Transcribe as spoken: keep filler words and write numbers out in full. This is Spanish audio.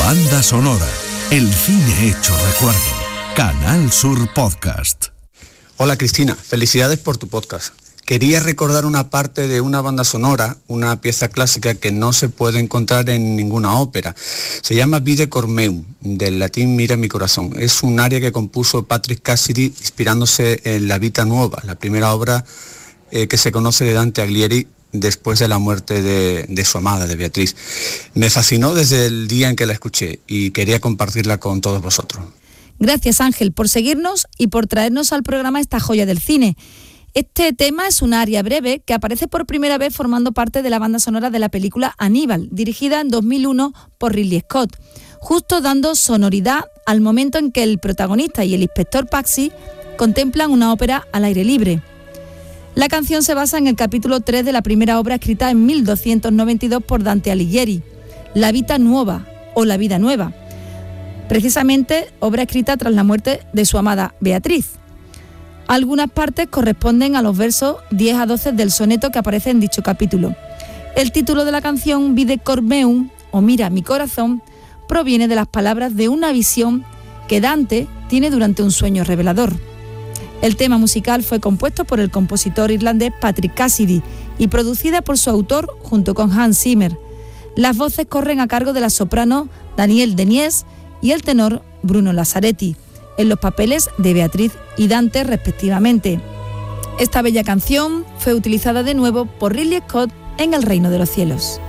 Banda sonora, el cine hecho recuerdo. Canal Sur Podcast. Hola Cristina, felicidades por tu podcast. Quería recordar una parte de una banda sonora, una pieza clásica que no se puede encontrar en ninguna ópera. Se llama Vide cor meum, del latín Mira mi corazón. Es un aria que compuso Patrick Cassidy inspirándose en La Vita Nuova, la primera obra eh, que se conoce de Dante Alighieri después de la muerte de, de su amada, de Beatriz. Me fascinó desde el día en que la escuché y quería compartirla con todos vosotros. Gracias, Ángel, por seguirnos y por traernos al programa esta joya del cine. Este tema es un aria breve que aparece por primera vez formando parte de la banda sonora de la película Aníbal, dirigida en dos mil uno por Ridley Scott, justo dando sonoridad al momento en que el protagonista y el inspector Paxi contemplan una ópera al aire libre. La canción se basa en el capítulo tres de la primera obra escrita en mil doscientos noventa y dos por Dante Alighieri, La Vita Nuova o La Vida Nueva, precisamente obra escrita tras la muerte de su amada Beatriz. Algunas partes corresponden a los versos diez a doce del soneto que aparece en dicho capítulo. El título de la canción, Vide cor meum, o Mira mi corazón, proviene de las palabras de una visión que Dante tiene durante un sueño revelador. El tema musical fue compuesto por el compositor irlandés Patrick Cassidy y producida por su autor junto con Hans Zimmer. Las voces corren a cargo de la soprano Danielle Denies y el tenor Bruno Lazzaretti, en los papeles de Beatriz y Dante respectivamente. Esta bella canción fue utilizada de nuevo por Ridley Scott en El Reino de los Cielos.